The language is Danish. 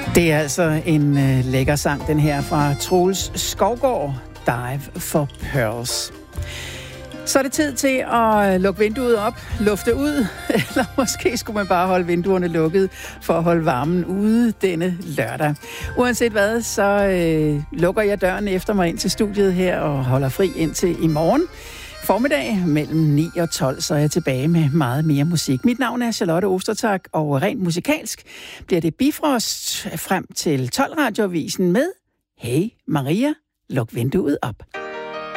Det er altså en lækker sang, den her fra Troels Skovgaard, Dive for Pearls. Så er det tid til at lukke vinduet op, lufte ud, eller måske skulle man bare holde vinduerne lukket for at holde varmen ude denne lørdag. Uanset hvad, så lukker jeg døren efter mig ind til studiet her og holder fri indtil i morgen. Formiddag mellem 9 og 12, så er jeg tilbage med meget mere musik. Mit navn er Charlotte Ostertag, og rent musikalsk bliver det Bifrost frem til 12 radioavisen med Hey Maria, luk vinduet op.